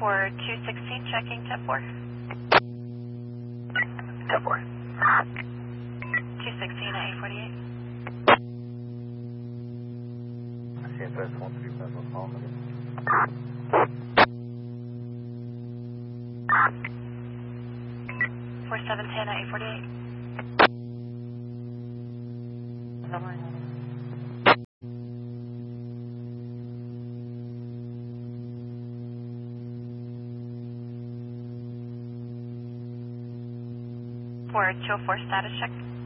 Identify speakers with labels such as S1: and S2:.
S1: for 216, checking 10-4.
S2: 10-4.
S1: 216 at 848.
S2: CSS 135 call number.
S1: 4710 at 848. For 204 status check.